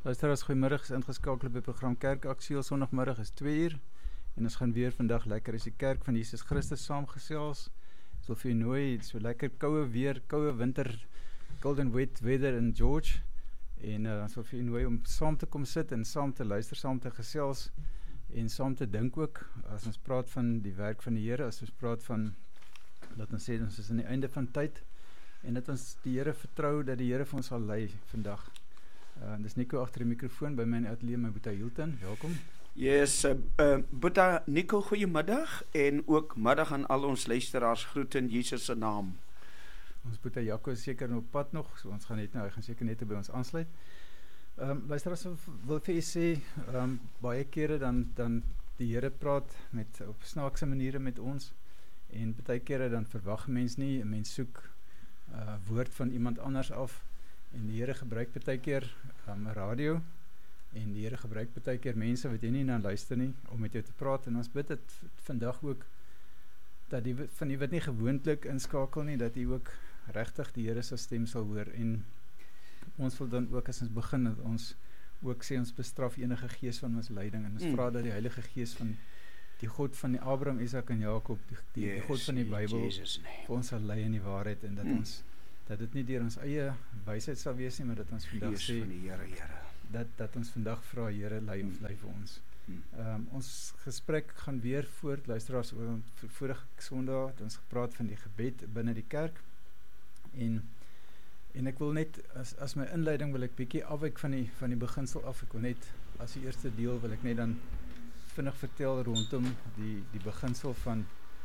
Luisteraars, goeiemiddag, is ingeskakel by program Kerkaksie. Sondagmiddag is 2 uur en ons gaan weer vandag lekker as die kerk van Jesus Christus saamgesels. Ek wil vir jou nooi, so lekker koue weer, koue winter, cold and wet weather in George. En ons wil vir jou nooi om saam te kom sit en saam te luister, saam te gesels en saam te dink ook. As ons praat van die werk van die Here, as ons praat van, dat ons sê, ons is aan die einde van tyd en dat ons die Here vertrou, dat die Here vir ons sal lei vandag. Dis Nico agter die mikrofoon by my in die ateljee, my Boeta Hilton, welkom. Yes, Boeta, Nico, goeiemiddag en ook middag aan al ons luisteraars, groet in Jesus se naam. Ons Boeta Jaco is seker op pad nog, so ons gaan net nou, hy gaan seker net by ons aansluit. Luisteraars, wil vir jy sê, baie kere dan die Here praat op snaakse maniere met ons en baie kere dan verwag mens nie, mens soek woord van iemand anders af. En die Here gebruik baie keer radio en die Here gebruik baie keer mense wat jy nie na luister nie om met jou te praat en ons bid dit vandag ook dat die van die wat nie gewoonlik inskakel nie, dat die ook regtig die Here se stem sal hoor en ons wil dan ook as ons begin dat ons ook sê ons bestraf enige gees van misleiding en ons vra dat die Heilige Gees van die God van die Abraham, Isak en Jakob, die God van die Bybel vir ons sal lei in die waarheid en dat ons dat dit nie deur ons eie wysheid sal wees nie, maar dat ons vandag sê, dat ons vandag vra, Here, lei vir ons. Ons gesprek gaan weer voort, luisteraars, oor vorige Sondag, het ons gepraat van die gebed binne die kerk, en ek wil net, as my inleiding wil ek bietjie afwyk van die beginsel af, ek wil net, as die eerste deel wil ek net dan vinnig vertel rondom die beginsel van,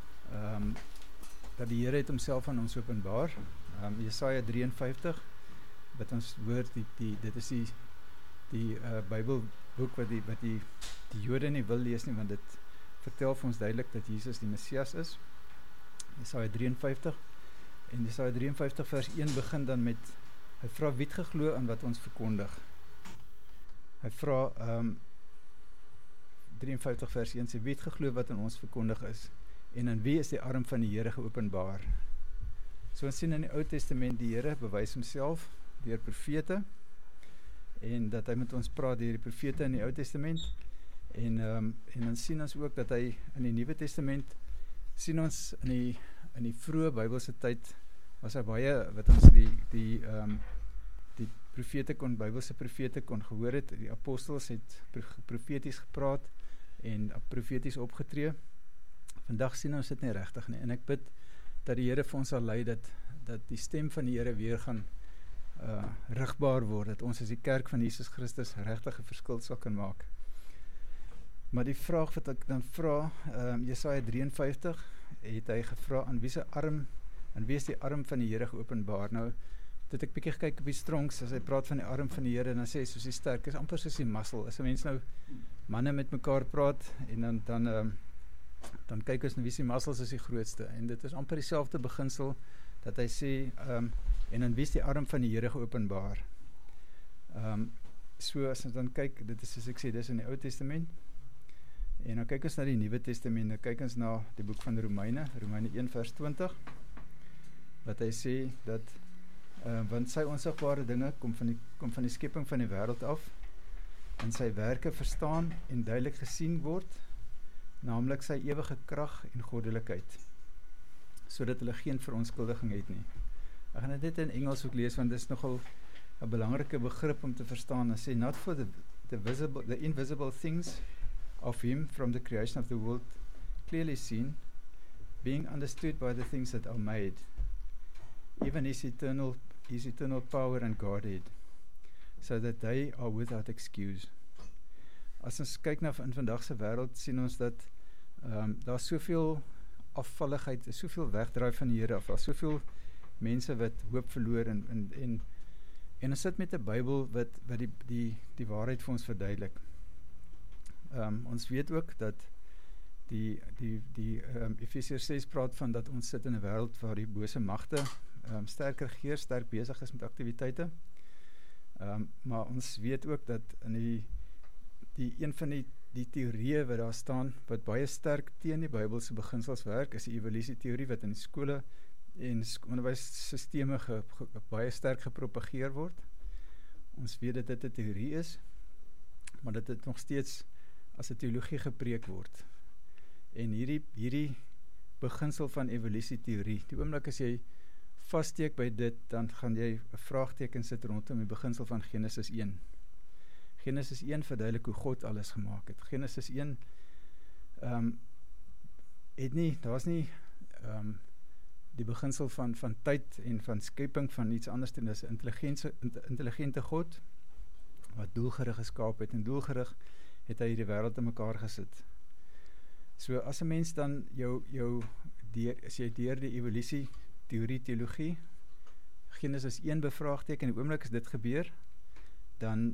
dat die Here het homself aan ons openbaar, Jesaja 53, wat ons hoor, dit is die Bybelboek wat die Jode nie wil lees nie, want dit vertel vir ons duidelik dat Jesus die Messias is. Jesaja 53, en Jesaja 53 vers 1 begin dan met, hy vra wie het geglo aan wat ons verkondig. Hy vra, 53 vers 1 sê, wie het geglo wat aan ons verkondig is, en aan wie is die arm van die Here geopenbaar? So ons sien in die Ou Testament die Here bewys homself deur profete en dat hy met ons praat deur die profete in die Ou Testament en dan sien ons ook dat hy in die Nuwe Testament sien ons in die vroeë Bybelse tyd was hy baie wat ons die profete Bybelse profete kon gehoor het, die apostels het profeties gepraat en profeties opgetree. Vandag sien ons dit nie regtig nie en ek bid dat die Here vir ons sal lei, dat die stem van die Here weer gaan rigbaar word, dat ons as die kerk van Jesus Christus regtig 'n verskil sal kan maak. Maar die vraag wat ek dan vra, Jesaja 53, het hy gevra, aan wie is die arm van die Here geopenbaar? Nou, dit ek bietjie gekyk op die Strongs, as hy praat van die arm van die Here, dan sê hy soos die sterk, is amper soos die muscle, as 'n mens nou manne met mekaar praat, en dan kyk ons na wie se muscles is die grootste, en dit is amper dieselfde beginsel, dat hy sê, en aan wie is die arm van die Here geopenbaar. So as ons dan kyk, dit is soos ek sê, dit is in die Ou Testament, en dan kyk ons na die Nuwe Testament, dan kyk ons na die boek van Romeine 1 vers 20, wat hy sê, dat, want sy onsigbare dinge kom van die skepping van die wêreld af, en sy werke verstaan en duidelik gesien word, naamlik sy ewige krag en goddelikheid, sodat hulle geen verontskuldiging het nie. Ek gaan dit in Engels ook lees, want dit is nogal 'n belangrike begrip om te verstaan. Hy sê, not for the invisible things of him from the creation of the world clearly seen, being understood by the things that are made, even his eternal power and Godhead, so that they are without excuse. As ons kyk na in vandag se wêreld, sien ons dat daar soveel afvalligheid, soveel wegdraai van die Here af, daar soveel mense wat hoop verloor en ons sit met 'n Bybel wat die waarheid vir ons verduidelik. Ons weet ook dat die Efesiërs 6 praat van dat ons sit in 'n wêreld waar die bose magte sterk regeer, sterk besig is met aktiwiteite. Maar ons weet ook dat in een van die teorieë wat daar staan, wat baie sterk teen die Bybelse beginsels werk, is die evolusieteorie wat in die skole en onderwysstelsels baie sterk gepropageer word. Ons weet dat dit 'n teorie is, maar dat dit nog steeds as 'n teologie gepreek word. En hierdie beginsel van evolusieteorie, die oomblik as jy vassteek by dit, dan gaan jy 'n vraagteken sit rondom die beginsel van Genesis 1. Genesis 1 verduidelik hoe God alles gemaak het. Genesis 1 daar's nie die beginsel van tyd en van skepping van iets anders, en dis 'n intelligente God wat doelgerig geskaap het, en doelgerig het hy die wêreld in mekaar gesit. So as 'n mens dan as jy deur die evolusie teologie Genesis 1 bevraagteken, en die oomblik as dit gebeur, dan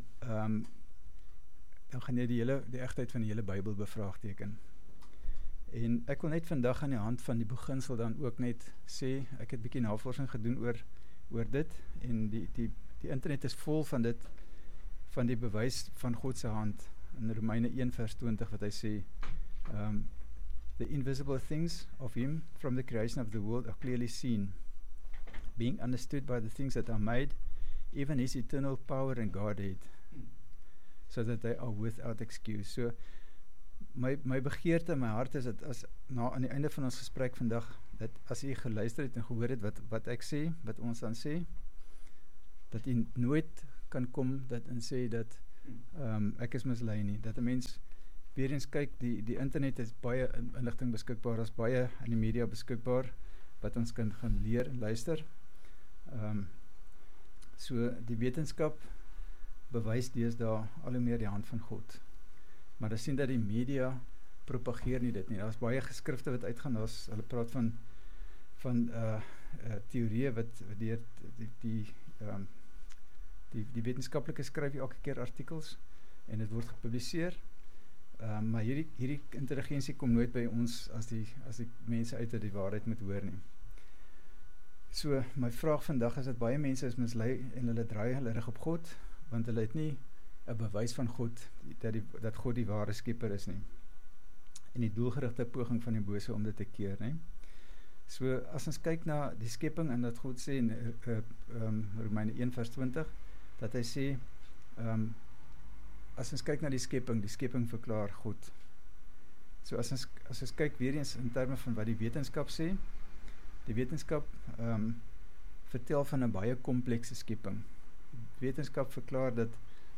gaan jy die egtheid van die hele Bybel bevraagteken. En ek wil net vandag aan die hand van die beginsel dan ook net sê, ek het 'n bietjie navorsing gedoen oor dit, en die internet is vol van dit, van die bewys van God se hand, in Romeine 1 vers 20, wat hy sê, the invisible things of him from the creation of the world are clearly seen, being understood by the things that are made, even his eternal power and Godhead, so that they are without excuse. So, my begeerte in my hart is dat aan die einde van ons gesprek vandag, dat as u geluister het en gehoor het wat ek sê, wat ons dan sê, dat u nooit kan kom en sê dat ek is mislei nie. Dat 'n mens weer eens kyk, die internet is baie inligting beskikbaar, is baie in die media beskikbaar, wat ons kan gaan leer en luister. So die wetenskap bewys deesdae al hoe meer die hand van God. Maar ons sien dat die media propageer nie dit nie. Daar's baie geskrifte wat uitgaan, hulle praat van teorieë wat deur die wetenskaplike skryf elke keer artikels, en dit word gepubliseer. Maar hierdie intelligensie kom nooit by ons as die mense uit die waarheid moet hoor nie. So, my vraag vandag is dat baie mense is mislei en hulle draai hulle rug op God, want hulle het nie 'n bewys van God, dat God die ware skepper is nie. En die doelgerigte poging van die bose om dit te keer, nie. So, as ons kyk na die skepping, en dat God sê in Romeine 1 vers 20, dat hy sê, as ons kyk na die skepping verklaar God. So as ons kyk weer eens in terme van wat die wetenskap sê, die wetenskap vertel van 'n baie komplekse skepping. Wetenskap verklaar dat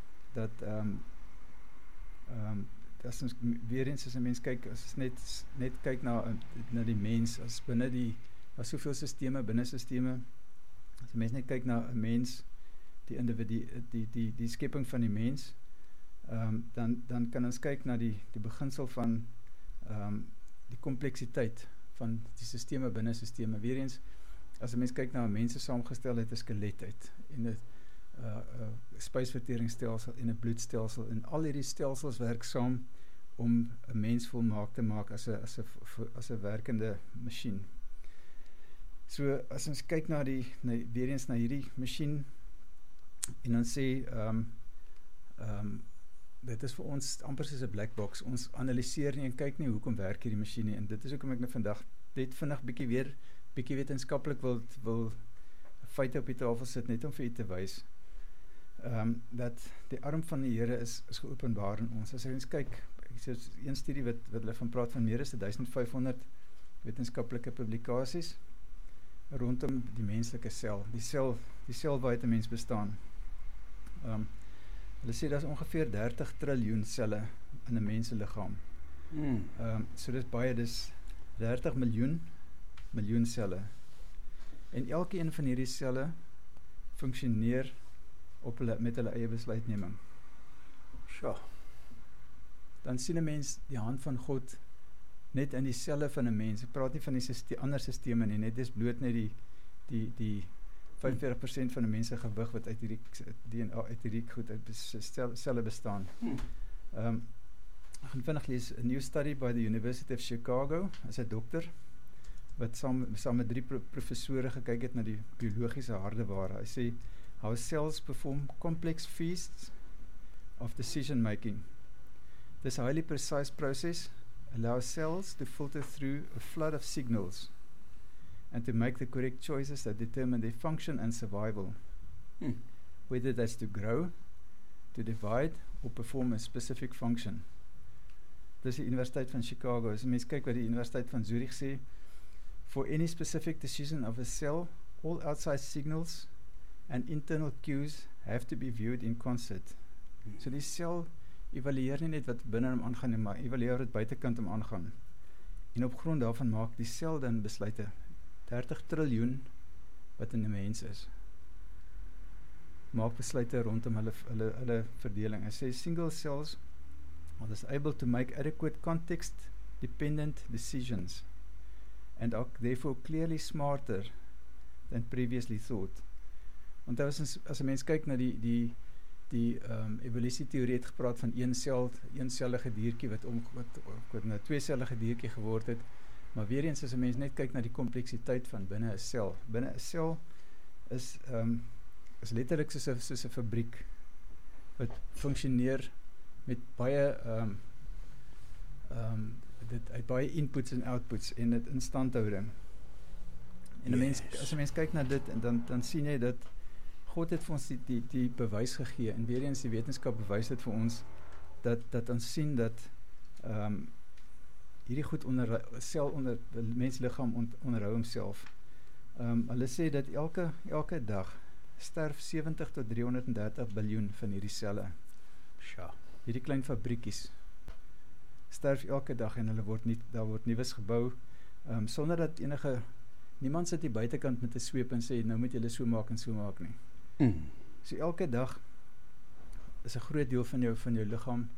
as ons weer eens as 'n mens kyk, as ons net kyk na die mens, as binne as soveel sisteme, binne sisteme, as 'n mens net kyk na 'n mens, die individu, die skepping van die mens, dan kan ons kyk na die beginsel van die kompleksiteit van die sisteme binne sisteme. Weer eens, as 'n mens kyk na 'n mens se saamgestelheid, 'n skelet uit, en 'n spysverteringsstelsel en 'n bloedstelsel, en al hierdie stelsels werk saam om 'n mens volmaak te maak as 'n werkende masjien. So as ons kyk weer eens na hierdie masjien, en dan sê dit is vir ons amper soos 'n black box. Ons analiseer nie en kyk nie hoekom werk hierdie masjien nie, en dit is hoekom ek nou vandag net vinnig bietjie wetenskaplik wil feite op die tafel sit, net om vir u te wys dat die arm van die Here is geopenbaar in ons. As ons kyk, is een studie wat hulle van praat van meer as 1500 wetenskaplike publikasies rondom die menslike sel, die sel waaruit 'n mens bestaan. Hulle sê daar is ongeveer 30 triljoen selle in 'n mens se liggaam. So dis baie, dis 30 miljoen selle. En elkeen van hierdie selle funksioneer met hulle eie besluitneming. So. Dan sien 'n mens die hand van God net in die selle van 'n mens. Ek praat nie van die ander sisteme nie, net dis bloot net die 45% van 'n mens se gewig wat uit hierdie DNA uit hierdie goed uit selle bestaan. Ek gaan vinnig lees 'n new study by the University of Chicago, as 'n dokter wat saam met 3 professore gekyk het na die biologiese hardeware. Hy sê how cells perform complex feats of decision making. This highly precise process allows cells to filter through a flood of signals and to make the correct choices that determine their function and survival. whether that's to grow, to divide, or perform a specific function. Dis die Universiteit van Chicago. As mens kyk wat die Universiteit van Zurich sê, for any specific decision of a cell, all outside signals and internal cues have to be viewed in concert. So die sel evalueer nie net wat binne hom aangaan nie, maar evalueer wat buitekant hom aangaan. En op grond daarvan maak die sel dan besluite. 30 triljoen wat in 'n mens is, maak besluite rondom hulle verdeling. Hy sê single cells is able to make adequate context-dependent decisions and are therefore clearly smarter than previously thought. Want as 'n mens kyk na die evolusieteorie het gepraat van eensellige diertjie wat na tweesellige diertjie geword het, maar weer eens as 'n mens net kyk na die kompleksiteit van binne 'n sel. Binne 'n sel is letterlik soos 'n fabriek wat funksioneer met baie dit uit baie inputs en outputs en dit in standhouding. En 'n mens, as 'n mens kyk na dit en dan sien jy dat God het vir ons die bewys gegee en weer eens die wetenskap bewys dit vir ons dat ons sien dat hierdie goed onder mens liggaam onderhou homself. Hulle sê dat elke dag sterf 70 tot 330 biljoen van hierdie selle. Sja. Hierdie klein fabriekies sterf elke dag en daar word nuus gebou sonder dat niemand sit die buitekant met 'n sweep en sê nou moet julle so maak en so maak nie. So elke dag is 'n groot deel van jou liggaam,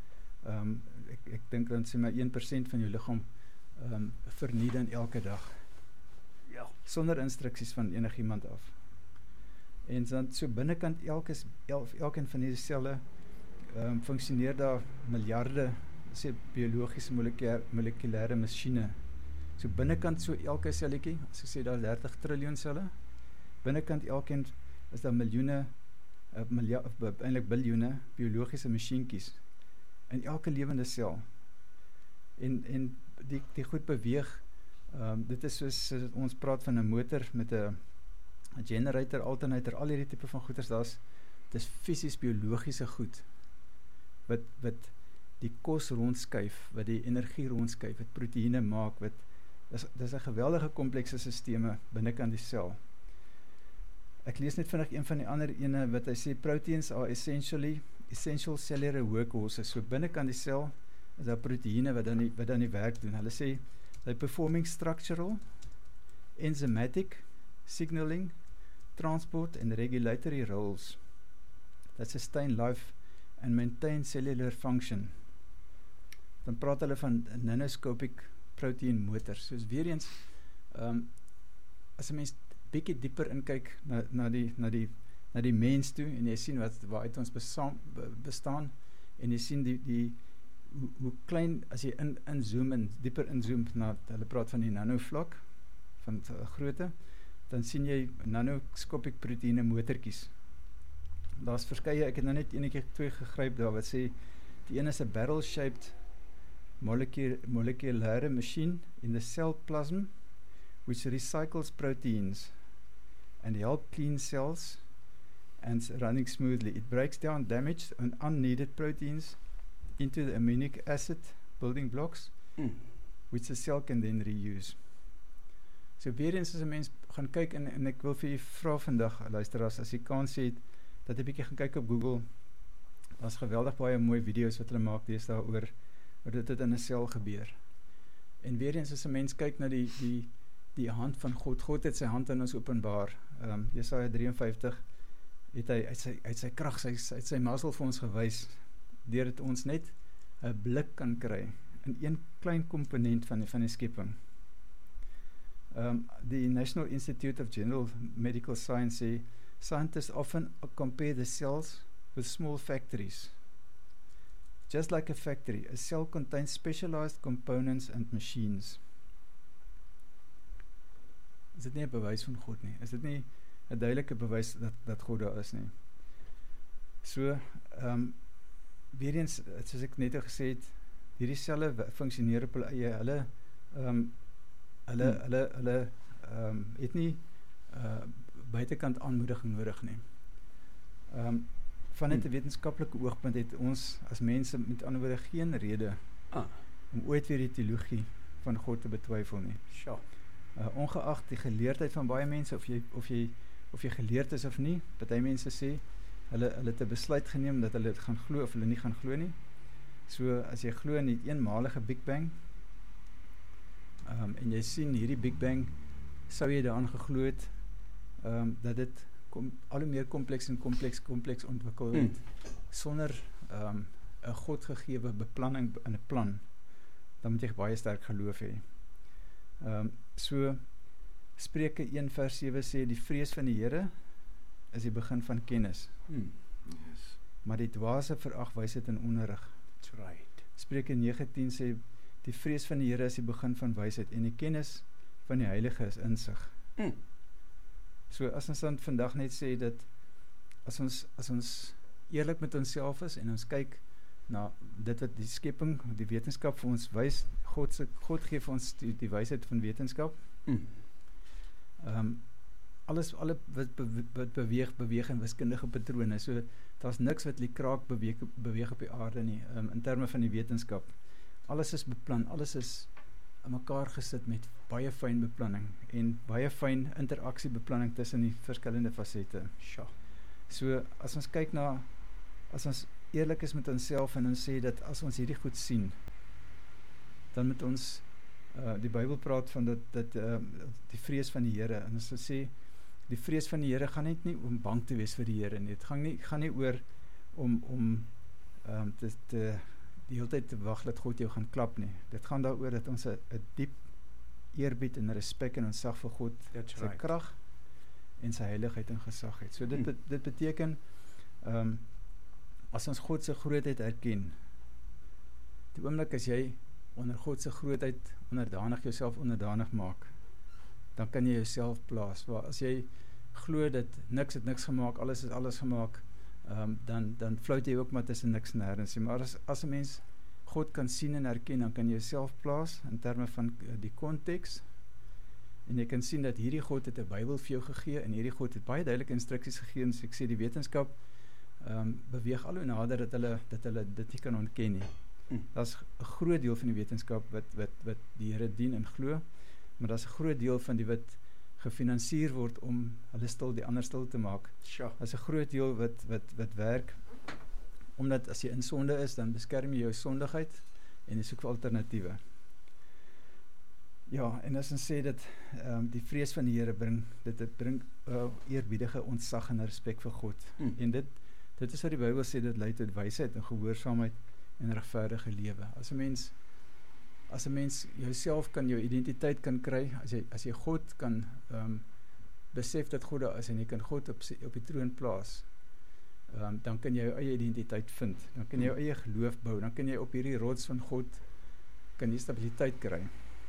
ek dink dan sê maar 1% van jou liggaam verniet dan elke dag. Ja. Sonder instruksies van enigiemand af. En dan so binnekant elkeen van hierdie selle funksioneer daar miljarde biologiese molekulêre masjiene. So binnekant so elke selletjie, as ek sê daar 30 triljoen selle, binnekant elkeen is daar miljoene, eintlik biljoene biologiese masjienkies in elke lewende sel. En die goed beweeg. Dit is soos ons praat van 'n motor met 'n generator, alternator, al hierdie tipe van goeders, dis fisies biologiese goed wat die kos rondskuif, wat die energie rondskuif, wat proteïene maak, dis 'n geweldige komplekse sisteme binnekant die sel. Ek lees net vinnig een van die ander ene wat hy sê proteins are essential cellular workhorses. So binnekant die sel is daar proteïene wat dan die werk doen. Hulle sê they're performing structural, enzymatic, signaling, transport and regulatory roles that sustain life and maintain cellular function. Dan praat hulle van nanoscopic protein motors. Soos weer eens, as 'n mens bietjie dieper inkyk na die mens toe en jy sien waaruit ons bestaan en jy sien hoe klein as jy inzoom en dieper inzoom na hulle praat van die nanovlak van grootte, dan sien jy nanoscopic proteïene motortjies. Daar's verskeie, ek het nou net enetjie twee gegryp daar wat sê die een is 'n barrel-shaped molecular machine in the cell plasm which recycles proteins and help clean cells and running smoothly. It breaks down damaged and unneeded proteins into the amino acid building blocks which the cell can then reuse. So weer eens as 'n mens gaan kyk en ek wil vir u vra vandag, luisteraars, as jy kans het dat jy bietjie gaan kyk op Google. Daar's geweldig baie mooi video's wat hulle maak deesdae oor dit in 'n sel gebeur. En weer eens as 'n mens kyk na die hand van God. God het sy hand aan ons openbaar. Jesaja 53 het hy uit sy krag, uit sy muscle vir ons gewys, deur dit ons net 'n blik kan kry in een klein komponent van die skepping. The National Institute of General Medical Science say scientists often compare the cells with small factories. Just like a factory, a cell contains specialized components and machines. Is dit nie 'n bewys van God nie? Is dit nie 'n duidelike bewys dat God daar is nie? So, weer eens, soos ek net gesê het, hierdie selle funksioneer op hulle eie. Hulle het nie buitekant aanmoediging nodig nie. Vanuit 'n wetenskaplike oogpunt het ons as mense met ander woorde geen rede om ooit weer die teologie van God te betwyfel nie. Sjoe. Ongeag die geleerdheid van baie mense, of jy geleerd is of nie, party mense sê, hulle het 'n besluit geneem dat hulle dit gaan glo of hulle nie gaan glo nie. So as jy glo in die eenmalige Big Bang, en jy sien hierdie Big Bang, sou jy daaraan geglo het, dat dit al hoe meer kompleks ontwikkel het, sonder 'n God gegewe beplanning in 'n plan, dan moet jy baie sterk geloof hê. So Spreuke 1 vers 7 sê, die vrees van die Here is die begin van kennis. Yes. Maar die dwaase verag wysheid en onderrig. That's right. Spreuke 9:10 sê, die vrees van die Here is die begin van wysheid en die kennis van die Heilige is insig. So as ons dan vandag net sê dat as ons eerlik met onsself is en ons kyk na dit wat die skepping, die wetenskap vir ons wys, God gee vir ons die wysheid van wetenskap. Alle wat beweeg in wiskundige patrone. So daar's niks wat die kraak beweeg op die aarde nie, in terme van die wetenskap. Alles is beplan, alles is aan mekaar gesit met baie fyn beplanning en baie fyn interaksiebeplanning tussen die verskillende fasette. So as ons kyk na, as ons eerlik is met onsself en ons sê dat as ons hierdie goed sien, dan moet ons, die Bybel praat van dat die vrees van die Here, en as ons sê, die vrees van die Here gaan net nie om bang te wees vir die Here nie, het gaan nie oor om die hele tyd te wag dat God jou gaan klap nie. Dit gaan daaroor dat ons 'n diep eerbied en respek en ontzag vir God, sy krag en sy heiligheid en gesag het. So dit beteken, as ons God se grootheid erken, die oomblik as jy onder God se grootheid onderdanig jouself onderdanig maak, dan kan jy jouself plaas. Waar as jy glo dat niks het niks gemaak, alles het alles gemaak, dan flout jy ook maar tussen niks en nêrens. Maar as 'n mens God kan sien en erken, dan kan jy jouself plaas in terme van die konteks, en jy kan sien dat hierdie God het 'n Bybel vir jou gegee, en hierdie God het baie duidelike instruksies gegee, en so ek sê die wetenskap beweeg al hoe nader dat hulle dit nie kan ontken nie. Daar's 'n groot deel van die wetenskap wat die Here dien en glo, maar daar's 'n groot deel van die wat gefinansier word om die ander stil te maak. Daar's 'n groot deel wat werk, omdat as jy in sonde is, dan beskerm jy jou sondigheid en jy soek vir alternatiewe. Ja, en as ons sê dat die vrees van die Here bring eerbiedige ontzag en respek vir God. En dit is wat die Bybel sê, dit lei tot wysheid en gehoorsaamheid en regverdige lewe. As 'n mens jouself jou identiteit kan kry, as jy God kan besef dat God daar is en jy kan God op die troon plaas, dan kan jy jou eie identiteit vind, dan kan jy jou eie geloof bou, dan kan jy op hierdie rots van God kan jy stabiliteit kry.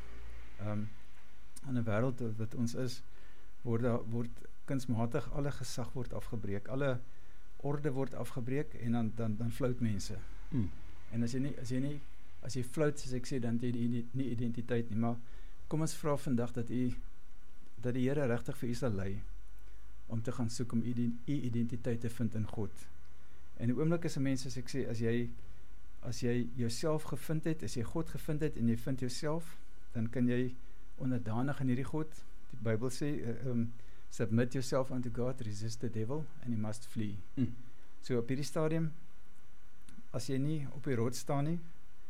In 'n wêreld wat ons is, word kunsmatig alle gesag word afgebreek, alle orde word afgebreek, en dan flout mense. En as jy flout, soos ek sê, dan het jy nie identiteit nie, maar kom ons vra vandag dat die Here regtig vir u sal lei om te gaan soek om u identiteit te vind in God. En die oomblik is 'n mens, as ek sê, as jy jouself gevind het, as jy God gevind het en jy vind jouself, dan kan jy onderdanig aan hierdie God. Die Bybel sê, submit yourself unto God, resist the devil, and he must flee. So op hierdie stadium, as jy nie op die rots staan nie,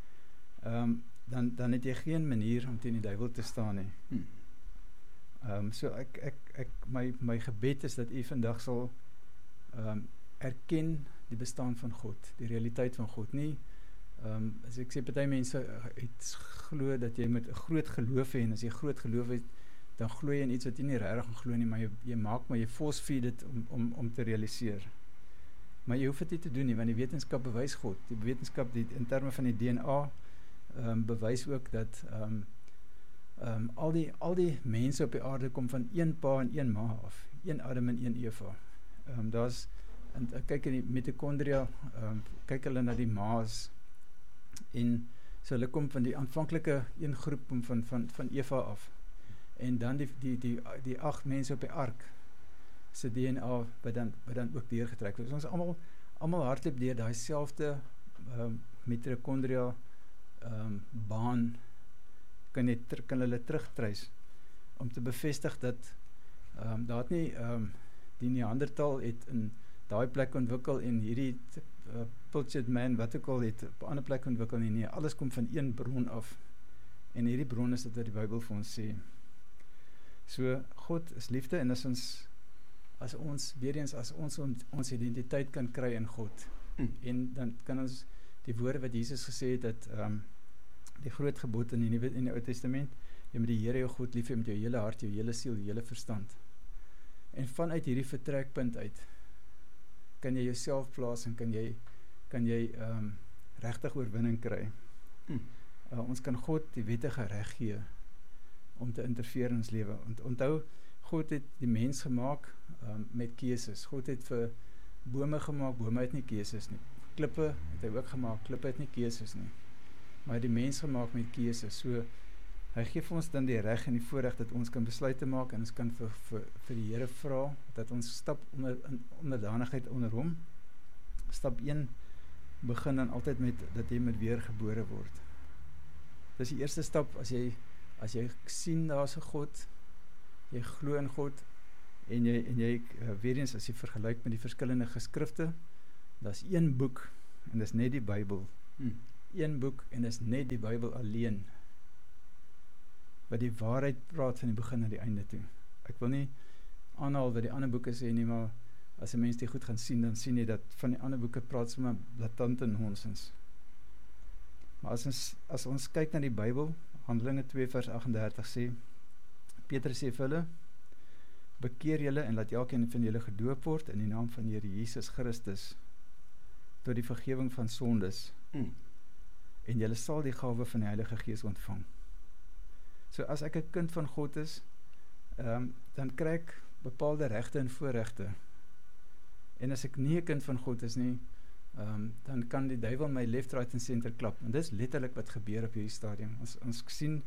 dan het jy geen manier om teen die duiwel te staan nie. So my gebed is dat u vandag sal erken die bestaan van God, die realiteit van God. Nie, as ek sê, party mense het glo dat jy moet 'n groot geloof hê, en as jy groot geloof het, dan glo jy in iets wat jy nie regtig glo nie, maar jy force feed dit om te realiseer. Maar jy hoef dit nie te doen nie, want die wetenskap bewys God. Die wetenskap, in terme van die DNA, bewys ook dat al die mense op die aarde kom van een pa en een ma af, een Adam en een Eva. Kyk in die mitokondria, kyk hulle na die ma's, en so hulle kom van die aanvanklike een groep van Eva af, en dan die 8 mense op die ark, se DNA wat dan ook deurgetrek word. Ons almal hardloop deur daai selfde mitochondria baan kan hulle terugtreis om te bevestig dat daar het nie die Neandertal het in daai plek ontwikkel en hierdie Pilched man wat ook al het op 'n ander plek ontwikkel nie, alles kom van een bron af. En hierdie bron is dit wat die Bybel vir ons sê. So God is liefde en as ons identiteit kan kry in God en dan kan ons die woorde wat Jesus gesê het dat die groot gebod in die Ou Testament, jy moet die Here jou God lief hê met jou hele hart, jou hele siel, jou hele verstand. En vanuit hierdie vertrekpunt uit kan jy jouself plaas en kan jy regtig oorwinning kry. Ons kan God die wettige reg gee om te interfereer in ons lewe. Onthou, God het die mens gemaak met keuses. God het vir bome gemaak, bome het nie keuses nie. Klippe het hy ook gemaak, klippe het nie keuses nie. Maar hy het die mens gemaak met keuses. So hy gee vir ons dan die reg en die voorreg dat ons kan besluite maak en ons kan vir die Here vra dat ons stap onderdanigheid onder hom. Stap 1 begin dan altyd met dat jy moet weergebore word. Dis die eerste stap as jy sien daar's 'n God, jy glo in God en jy weer eens as jy vergelyk met die verskillende geskrifte, daar's een boek en dis net die Bybel. Een boek en dis net die Bybel alleen wat die waarheid praat van die begin na die einde toe. Ek wil nie aanhaal wat die ander boeke sê nie, maar as 'n mens dit goed gaan sien, dan sien jy dat van die ander boeke praat sommer blaatante nonsens. Maar as ons kyk na die Bybel, Handelinge 2 vers 38 sê, Petrus sê vir hulle, bekeer julle en laat elkeen van julle gedoop word in die naam van die Here Jesus Christus tot die vergifnis van sondes. En julle sal die gawe van die Heilige Gees ontvang. So as ek 'n kind van God is, dan kry ek bepaalde regte en voorregte. En as ek nie 'n kind van God is nie, dan kan die duiwel my left, right en center klap. En dis letterlik wat gebeur op hierdie stadium. Ons sien,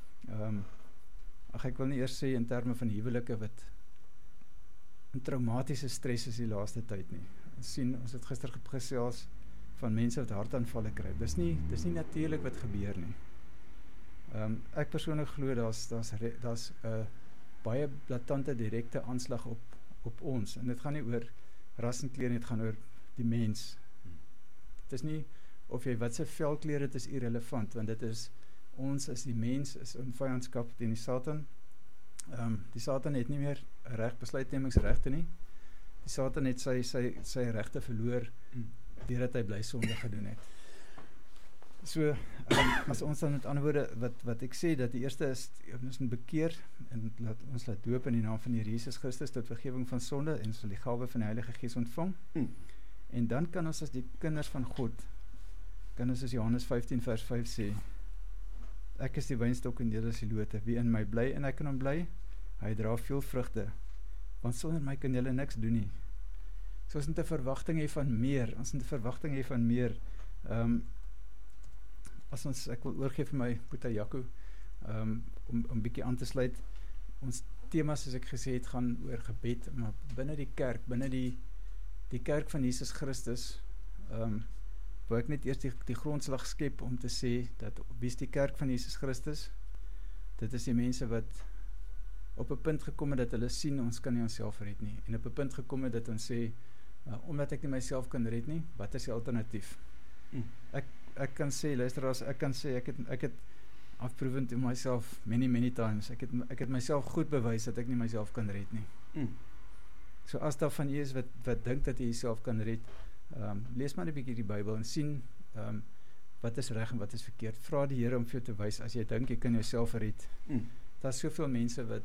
ek wil nie eers sê in terme van huwelike wat 'n traumatiese stres is die laaste tyd nie. Ons het gister gesels van mense wat hartaanvalle kry. Dis nie natuurlik wat gebeur nie. Ek persoonlik glo daar's baie blaatante direkte aanslag op ons. En dit gaan nie oor ras en kleur nie, dit gaan oor die mens. Dit is nie of jy wat se velkleur het is irrelevant, want dit is ons as die mens is in vyandskap teen die Satan. Die Satan het nie meer besluitnemingsregte nie. Die Satan het sy regte verloor deurdat hy bly sonde gedoen het. So, as ons dan met ander woorde, wat ek sê, dat die eerste is, ons moet bekeer, en ons laat doop in die naam van die Here Jesus Christus tot vergifnis van sonde, en ons sal die gawe van die Heilige Gees ontvang. En dan kan ons as die kinders van God, kan ons as Johannes 15 vers 5 sê, ek is die wynstok en julle is die lote, wie in my bly en ek in hom bly, hy dra veel vrugte, want sonder my kan julle niks doen nie. So ons moet 'n verwagting hê van meer, ek wil oorgee vir my Boeta Jaco, om bietjie aan te sluit. Ons temas, soos ek gesê het, gaan oor gebed, maar binne die kerk, binne die kerk van Jesus Christus, wil ek net eers die grondslag skep om te sê, dat wie is die kerk van Jesus Christus? Dit is die mense wat op 'n punt gekom het dat hulle sien, ons kan nie onsself red nie, en op 'n punt gekom het dat ons sê, omdat ek nie myself kan red nie, wat is die alternatief? Ek kan sê, luisteraars, ek het I've proven to myself many times, ek het myself goed bewys dat ek nie myself kan red nie. So as daar van u is wat dink dat hy jouself kan red, lees maar 'n bietjie die Bybel en sien wat is reg en wat is verkeerd. Vra die Here om vir jou te wys as jy dink jy kan jouself red. Daar's soveel mense wat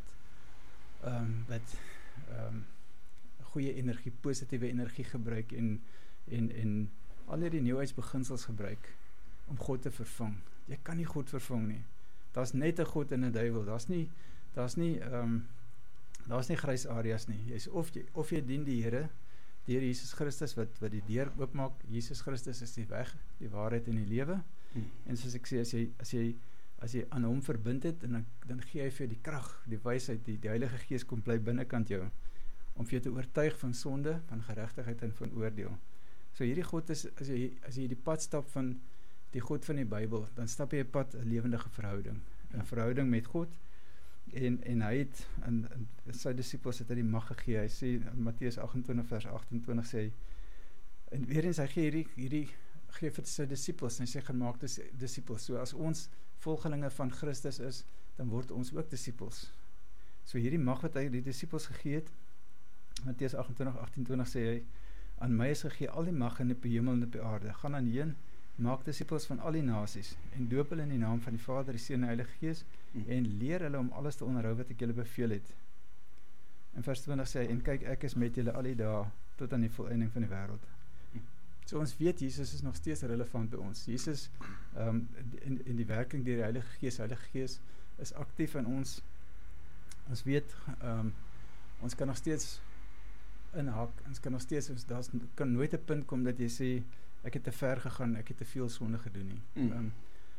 goeie energie, positiewe energie gebruik en al hierdie nieuwheidsbeginsels gebruik om God te vervang. Jy kan nie God vervang nie. Daar's net 'n God en 'n duiwel. Daar's nie grys areas nie. Jy's of jy dien die Here, deur Jesus Christus wat die deur oopmaak. Jesus Christus is die weg, die waarheid en die lewe. En soos ek sê, as jy aan hom verbind het, en dan gee hy vir jou die krag, die wysheid, die Heilige Gees kom bly binnekant jou om vir jou te oortuig van sonde, van geregtigheid en van oordeel. So hierdie God is, as jy die pad stap van die God van die Bybel, dan stap jy 'n pad, 'n lewendige verhouding. 'n Verhouding met God, en hy het, en sy disippels het hy die mag gegee. Hy sê, in Matteus 28 vers 28 sê hy, en weer eens, hy gee hierdie gee vir sy disippels, en hy sê, gemaakte disippels. So as ons volgelinge van Christus is, dan word ons ook disippels. So hierdie mag wat hy die disippels gegee het, Matteus 28:28 sê hy, aan my is gegee al die mag in die hemel en op die aarde. Gaan aan heen, maak disippels van al die nasies, en doop hulle in die naam van die Vader, die Seun en die Heilige Gees, en leer hulle om alles te onderhou wat ek julle beveel het. In vers 20 sê hy, en kyk, ek is met julle al die dae, tot aan die volëinding van die wêreld. So ons weet, Jesus is nog steeds relevant by ons. Jesus, in die werking deur die Heilige Gees is aktief in ons. Ons weet, ons kan nog steeds inhak, ons kan nog steeds, kan nooit 'n punt kom dat jy sê, ek het te ver gegaan, ek het te veel sonde gedoen nie.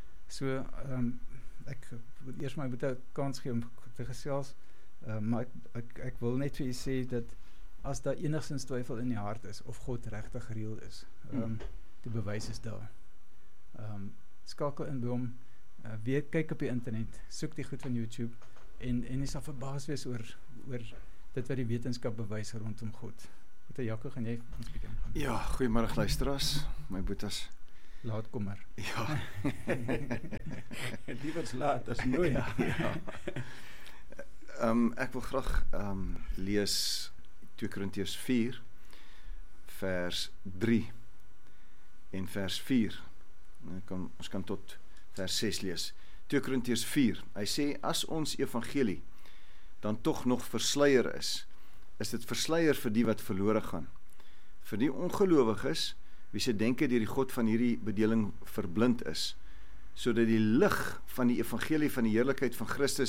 Ek wil eers my moet 'n kans gee om te gesels, maar ek wil net vir u sê dat as daar enigstens twyfel in die hart is, of God regtig reël is, die bewys is daar. Skakel in by hom, weer kyk op die internet, soek die goed van YouTube, en jy sal verbaas wees oor dit wat die wetenskap bewys rondom God. Boetie Jaco, gaan jy ons bietjie aangaan? Ja, goeiemôre luisteraars, my boetas. Laat kom maar. Ja. Liewer laat as nooit. Ja. Ek wil graag lees 2 Korintiërs 4 vers 3 en vers 4. Ons kan tot vers 6 lees. 2 Korintiërs 4. Hy sê, as ons evangelie dan tog nog versluier is dit versluier vir die wat verlore gaan. Vir die ongelowiges, wie se denke deur die God van hierdie bedeling verblind is, sodat die lig van die evangelie van die heerlikheid van Christus